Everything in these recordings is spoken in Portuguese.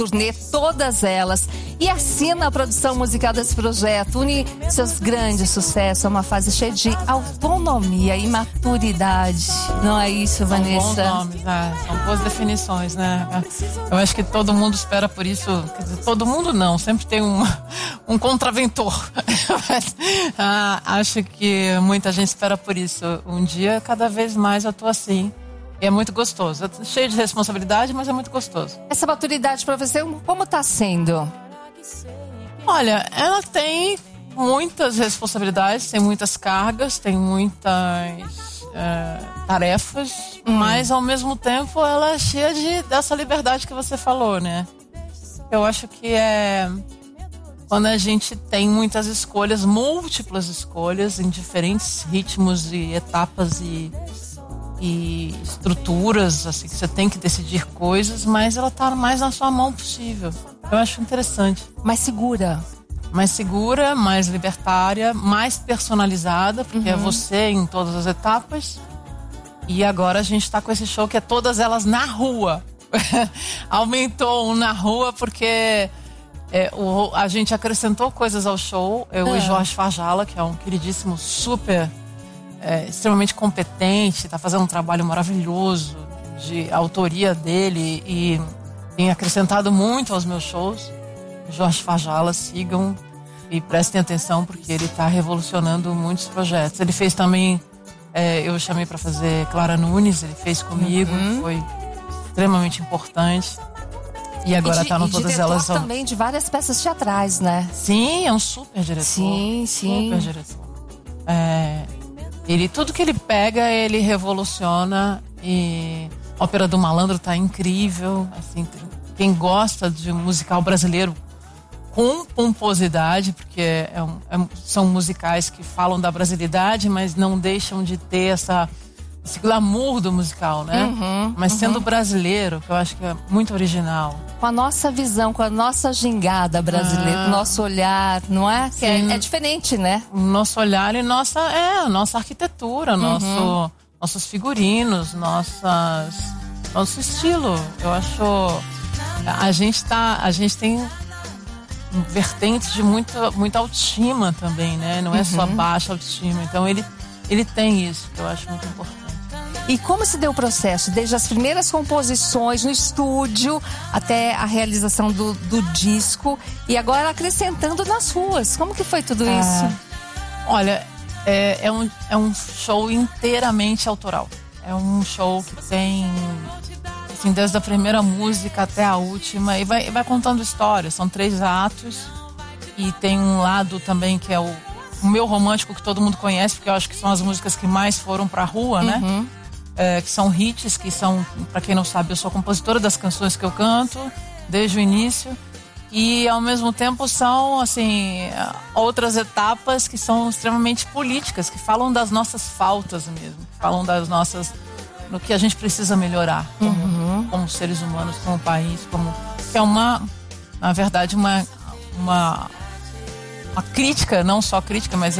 turnê todas elas e assina a produção musical desse projeto. Une seus grandes sucessos a uma fase cheia de autonomia e maturidade. Não é isso, Vanessa? São bons nomes, né? São boas definições, né? Eu acho que todo mundo espera por isso. Quer dizer, todo mundo não, sempre tem um contraventor. Mas, acho que muita gente espera por isso. Um dia, cada vez mais, eu tô assim. E é muito gostoso. É cheio de responsabilidade, mas é muito gostoso. Essa maturidade para você, como tá sendo? Olha, ela tem muitas responsabilidades, tem muitas cargas, tem muitas tarefas, mas ao mesmo tempo ela é cheia dessa liberdade que você falou, né? Eu acho que quando a gente tem muitas escolhas, múltiplas escolhas em diferentes ritmos e etapas e estruturas, assim, que você tem que decidir coisas, mas ela tá mais na sua mão possível. Eu acho interessante. Mais segura. Mais segura, mais libertária, mais personalizada, porque é você em todas as etapas. E agora a gente tá com esse show que é todas elas na rua. Aumentou um na rua porque a gente acrescentou coisas ao show. Eu e Jorge Fajala, que é um queridíssimo super... extremamente competente, está fazendo um trabalho maravilhoso de autoria dele e tem acrescentado muito aos meus shows. Jorge Fajala, sigam e prestem atenção porque ele está revolucionando muitos projetos. Ele fez também, eu chamei para fazer Clara Nunes, ele fez comigo, foi extremamente importante. E agora está no Todas Elas. Também de várias peças teatrais, né? Sim, é um super diretor. Sim. Super diretor. Tudo que ele pega, ele revoluciona. E a Ópera do Malandro tá incrível. Assim, quem gosta de musical brasileiro com pomposidade, porque são musicais que falam da brasilidade, mas não deixam de ter esse glamour do musical, né? Mas sendo brasileiro, que eu acho que é muito original. Com a nossa visão, com a nossa gingada brasileira, nosso olhar, não é? Que é diferente, né? O nosso olhar e nossa arquitetura, nossos figurinos, nosso estilo. Eu acho... A gente tem vertentes de muita autoestima também, né? Não é só baixa autoestima. Então ele tem isso, que eu acho muito importante. E como se deu o processo? Desde as primeiras composições no estúdio até a realização do disco e agora acrescentando nas ruas. Como que foi tudo isso? Olha, é um show inteiramente autoral. É um show que tem, assim, desde a primeira música até a última e vai contando histórias. São 3 atos e tem um lado também que é o meu romântico, que todo mundo conhece, porque eu acho que são as músicas que mais foram pra rua, né? Que são hits, que são, pra quem não sabe, eu sou compositora das canções que eu canto desde o início. E ao mesmo tempo são, assim, outras etapas que são extremamente políticas, que falam das nossas faltas mesmo, falam das nossas, no que a gente precisa melhorar como seres humanos, como país, que é na verdade, uma crítica, não só crítica, mas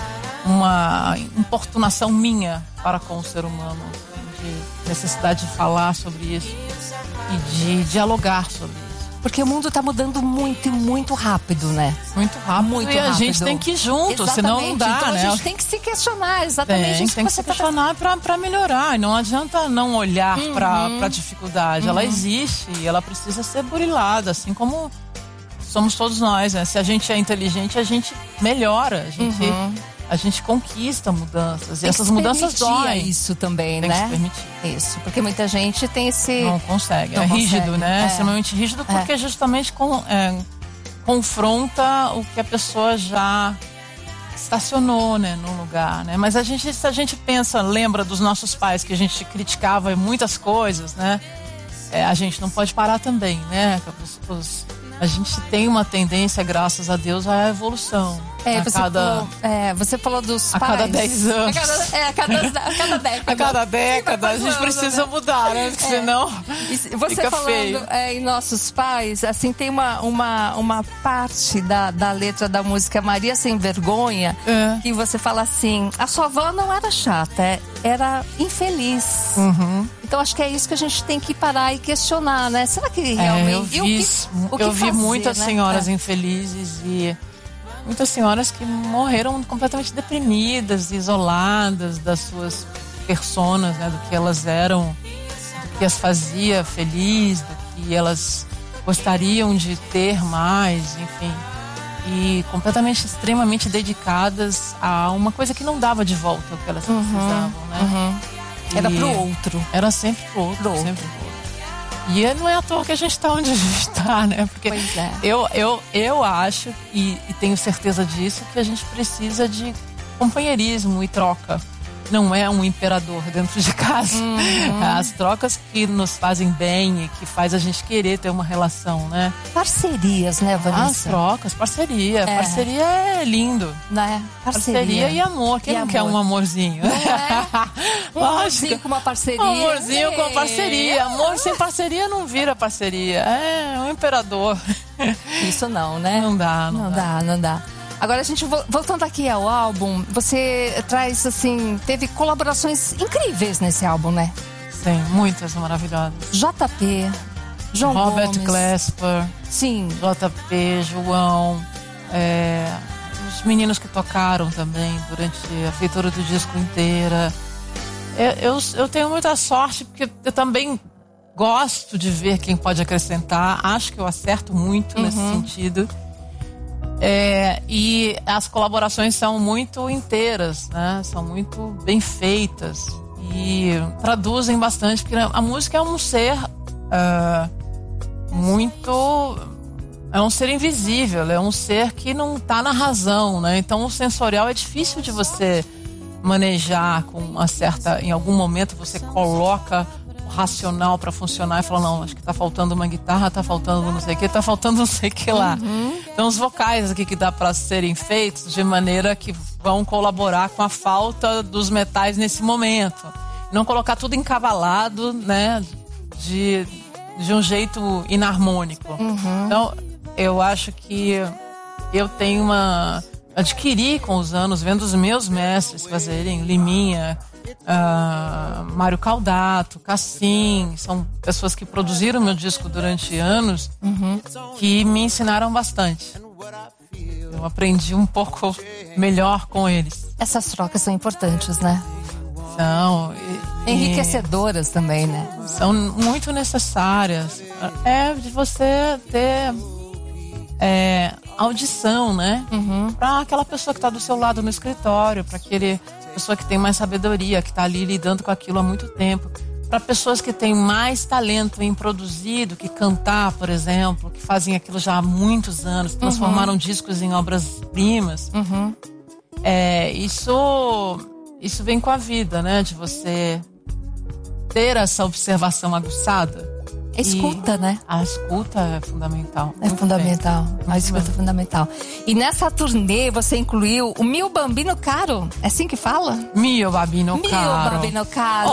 uma importunação minha para com o ser humano, de necessidade de falar sobre isso e de dialogar sobre isso. Porque o mundo está mudando muito e muito rápido, né? Muito rápido. E a gente tem que ir junto, senão não dá, então, né? A gente tem que se questionar, exatamente. Tem que se questionar para melhorar. E não adianta não olhar para a dificuldade. Ela existe e ela precisa ser burilada, assim como somos todos nós, né? Se a gente é inteligente, a gente melhora, a gente conquista mudanças. E essas mudanças doem. Isso também, né? Tem que se permitir. Isso, porque muita gente tem esse... Não consegue, rígido, né? É extremamente rígido porque justamente confronta o que a pessoa já estacionou, né, no lugar, né? Mas se a gente lembra dos nossos pais, que a gente criticava muitas coisas, né? A gente não pode parar também, né? A gente tem uma tendência, graças a Deus, à evolução. Você falou dos pais. A cada 10 anos. A cada década. A cada década a gente precisa mudar, né? Porque senão você fica falando feio. Em nossos pais, assim, tem uma parte da letra da música Maria Sem Vergonha, que você fala assim, a sua avó não era chata, era infeliz. Então acho que é isso que a gente tem que parar e questionar, né? Será que realmente... Eu vi muitas senhoras infelizes e muitas senhoras que morreram completamente deprimidas, isoladas das suas personas, né? Do que elas eram, do que as fazia feliz, do que elas gostariam de ter mais, enfim. E completamente, extremamente dedicadas a uma coisa que não dava de volta o que elas precisavam, né? Era pro outro. Era sempre pro outro, sempre pro outro. E não é à toa que a gente está onde a gente está, né? Porque eu acho, e tenho certeza disso, que a gente precisa de companheirismo e troca. Não é um imperador dentro de casa. As trocas que nos fazem bem e que faz a gente querer ter uma relação, né? Parcerias, né, Vanessa? As trocas, parceria. Parceria é lindo. Né? Parceria e amor. Quem não quer um amorzinho? Não é? Um amorzinho com uma parceria. Um amorzinho com parceria. Amor sem parceria não vira parceria. É um imperador. Isso não, né? Não dá. Agora, a gente, voltando aqui ao álbum, você traz, assim, teve colaborações incríveis nesse álbum, né? Sim, muitas maravilhosas. JP, João Robert Gomes. Glasper. Sim. JP, João. Os meninos que tocaram também durante a feitura do disco inteira. Eu tenho muita sorte, porque eu também gosto de ver quem pode acrescentar. Acho que eu acerto muito nesse sentido. E as colaborações são muito inteiras, né? São muito bem feitas e traduzem bastante, porque a música é um ser é um ser invisível, é um ser que não está na razão, né? Então o sensorial é difícil de você manejar com uma certa... Em algum momento você coloca racional para funcionar e falar, não, acho que tá faltando uma guitarra, tá faltando não sei o que, tá faltando não sei o que lá. Então os vocais aqui que dá para serem feitos de maneira que vão colaborar com a falta dos metais nesse momento. Não colocar tudo encavalado, né, de um jeito inarmônico. Então eu acho que eu tenho adquiri com os anos, vendo os meus mestres fazerem, Liminha, Mário Caldato, Cassim, são pessoas que produziram meu disco durante anos, que me ensinaram bastante. Eu aprendi um pouco melhor com eles. Essas trocas são importantes, né? São enriquecedoras também, né? São muito necessárias. É de você ter audição, né? Para aquela pessoa que está do seu lado no escritório, para aquele pessoa que tem mais sabedoria, que está ali lidando com aquilo há muito tempo. Para pessoas que têm mais talento em produzir do que cantar, por exemplo, que fazem aquilo já há muitos anos, transformaram discos em obras-primas. Isso vem com a vida, né? De você ter essa observação aguçada. Escuta, né? A escuta é fundamental. É fundamental. A escuta é fundamental. E nessa turnê você incluiu o Mio Bambino Caro. É assim que fala? Mio Bambino Caro. Mio Bambino Caro.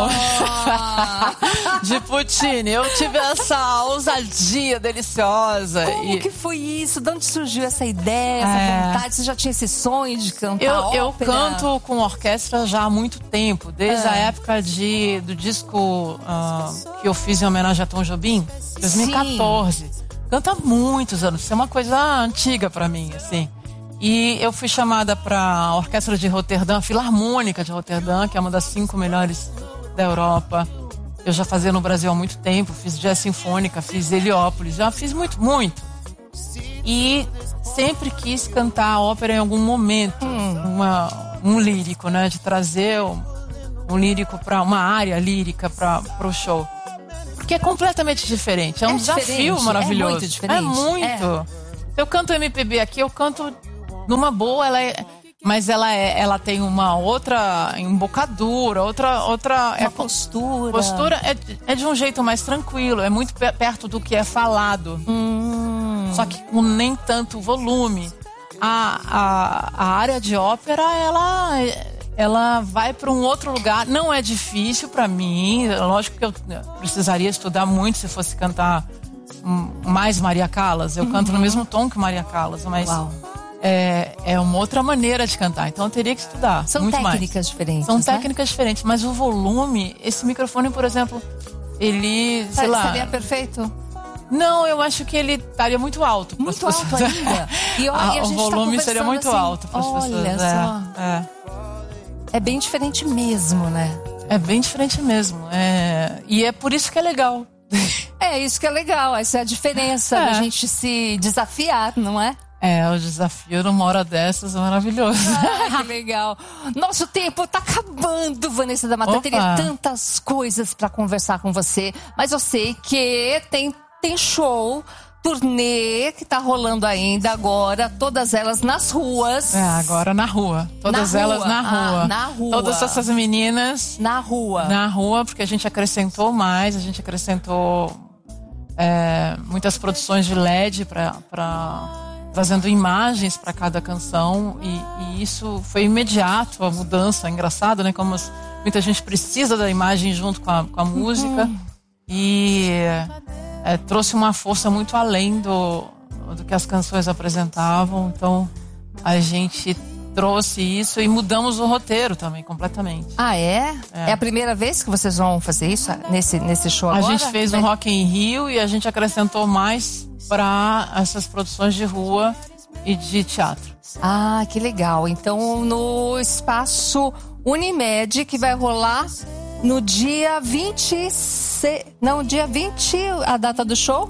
De Puccini. Eu tive essa ousadia deliciosa. Como que foi isso? De onde surgiu essa ideia, essa vontade? Você já tinha esse sonho de cantar eu ópera? canto com orquestra já há muito tempo. Desde a época do disco que eu fiz em homenagem a Tom Jobim, 2014. Canta há muitos anos. Isso é uma coisa antiga pra mim, assim. E eu fui chamada pra Orquestra de Roterdã, Filarmônica de Roterdã, que é uma das 5 melhores da Europa. Eu já fazia no Brasil há muito tempo. Fiz jazz sinfônica, fiz Heliópolis, já fiz muito. E sempre quis cantar ópera em algum momento. Um lírico, né? De trazer um lírico para uma área lírica para o show. Porque é completamente diferente. É um desafio maravilhoso. É muito diferente. É muito. Se eu canto MPB aqui, eu canto numa boa, mas ela tem uma outra embocadura, outra postura. Postura é de um jeito mais tranquilo, é muito perto do que é falado. Só que com nem tanto volume. A área de ópera, ela vai para um outro lugar. Não é difícil para mim. Lógico que eu precisaria estudar muito se fosse cantar mais Maria Callas. Eu canto no mesmo tom que Maria Callas, mas é uma outra maneira de cantar. Então eu teria que estudar. São muito técnicas mais. diferentes. São né? técnicas diferentes, mas o volume, esse microfone, por exemplo, ele, sei lá. Seria perfeito? Não, eu acho que ele estaria muito alto. Muito alto ainda. E a gente o volume tá seria muito assim, alto para as pessoas. Olha só. É bem diferente mesmo, né? É bem diferente mesmo. E é por isso que é legal. É isso que é legal. Essa é a diferença da gente se desafiar, não é? O desafio numa hora dessas é maravilhoso. Que legal. Nosso tempo tá acabando, Vanessa da Mata. Eu teria tantas coisas para conversar com você, mas eu sei que tem show, turnê que tá rolando ainda agora, todas elas nas ruas. Agora na rua. Todas elas na rua. Na rua. Todas essas meninas na rua. Na rua, porque a gente acrescentou mais, a gente acrescentou muitas produções de LED trazendo imagens para cada canção e isso foi imediato, a mudança. É engraçado, né? Como muita gente precisa da imagem junto com a música e trouxe uma força muito além do que as canções apresentavam. Então a gente trouxe isso e mudamos o roteiro também completamente. É a primeira vez que vocês vão fazer isso nesse show agora? A gente fez um Rock in Rio e a gente acrescentou mais para essas produções de rua e de teatro. Que legal. Então no espaço Unimed, que vai rolar no dia 26... Não, dia 20, a data do show?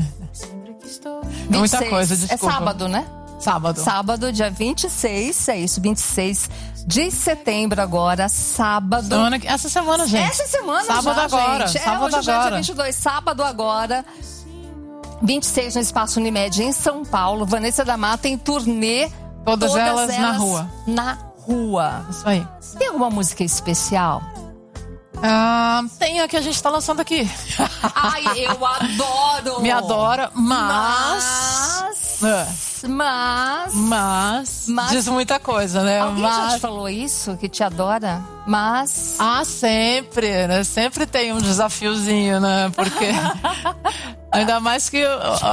26. Muita coisa, desculpa. É sábado, né? Sábado, dia 26, é isso, 26 de setembro agora, sábado. Essa semana, gente. Essa semana sábado já, agora. Gente. Sábado hoje agora. Dia 22, sábado agora. 26 no Espaço Unimed em São Paulo. Vanessa da Mata em turnê. Todas elas na rua. Na rua. Isso aí. Tem alguma música especial? Tem a que a gente tá lançando aqui. Eu adoro! Me adora, mas diz muita coisa, né? Alguém já te falou isso, que te adora? Mas... sempre, né? Sempre tem um desafiozinho, né? Porque ainda mais que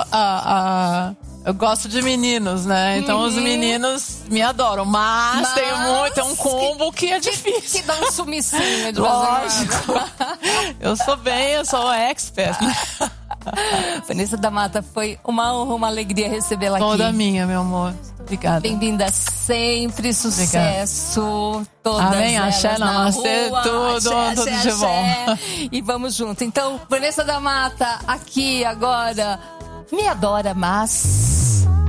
eu gosto de meninos, né? Então os meninos me adoram. Mas tem um combo que é difícil. Que dá um sumicinho de Lógico. Eu sou expert. Vanessa da Mata, foi uma honra, uma alegria recebê-la aqui. Toda minha, meu amor. Obrigada. Bem-vinda sempre, sucesso. Todas Amém, elas axé, namastê, tudo de bom. E vamos junto. Então, Vanessa da Mata, aqui agora. Me adora, mas...